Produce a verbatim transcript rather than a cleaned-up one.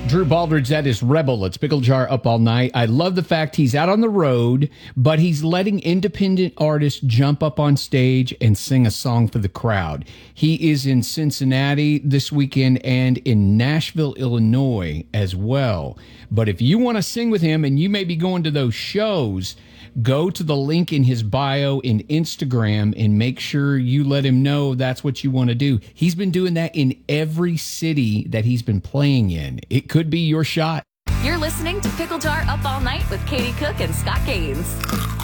Drew Baldridge, that is Rebel. It's Pickle Jar Up All Night. I love the fact he's out on the road, but he's letting independent artists jump up on stage and sing a song for the crowd. He is in Cincinnati this weekend and in Nashville, Illinois as well. But if you want to sing with him and you may be going to those shows, go to the link in his bio in Instagram and make sure you let him know that's what you want to do. He's been doing that in every city that he's been playing in. It could be your shot. You're listening to Pickle Jar Up All Night with Katie Cook and Scott Gaines.